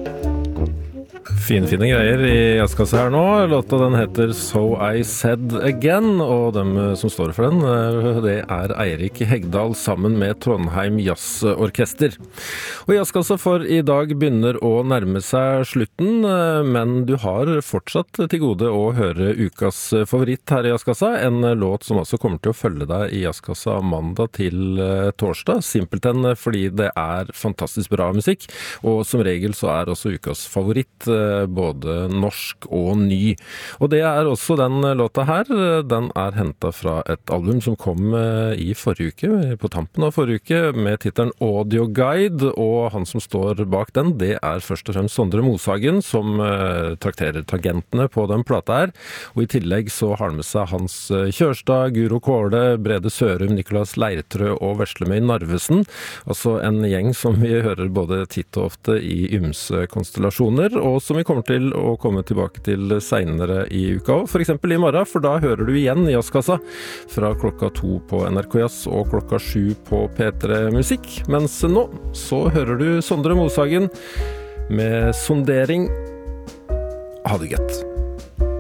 Fine greier i jazzkassa her nå. Låta den heter So I Said Again, og dem som står for den, det er Eirik Hegdal sammen med Trondheim Jazzorkester. Og jazzkassa for i dag begynner å nærme seg slutten, men du har fortsatt til gode å høre ukas favoritt her i jazzkassa, en låt som også kommer til å følge deg i jazzkassa mandag til torsdag, simpelthen fordi det er fantastisk bra musikk, og som regel så er også ukas favoritt både norsk og ny. Og det er også den låta her. Den er hentet fra et album som kom i forrige uke, på tampen av forrige uke, med titelen Audio Guide, og han som står bak den, det er først og fremst Sondre Moshagen, som trakterer tangentene på den plata her. Og i tillegg så har han med seg Hans Kjørstad, Guro Kåle, Brede Sørum, Nicolas Leirtrø og Veslemøy Narvesen. Altså en gjeng som vi hører både titt og ofte i ymse konstellasjoner, og som vi kommer til å komme tilbake til senere i uka, for eksempel i morgen, for da hører du igjen Jazzkassa fra klokka 2 på NRK Jazz og klokka 7 på P3 Musikk, mens nå så hører du Sondre Moshagen med sondering. Ha det gøtt!